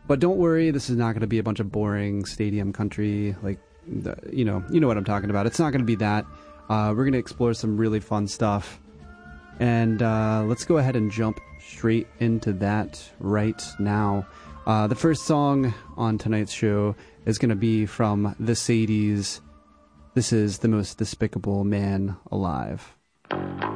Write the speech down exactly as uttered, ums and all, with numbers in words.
But don't worry, this is not going to be a bunch of boring stadium country, like, the, you know, you know what I'm talking about. It's not going to be that. Uh, we're going to explore some really fun stuff. And uh, let's go ahead and jump straight into that right now. Uh, the first song on tonight's show is going to be from the Sadies. This is The Most Despicable Man Alive.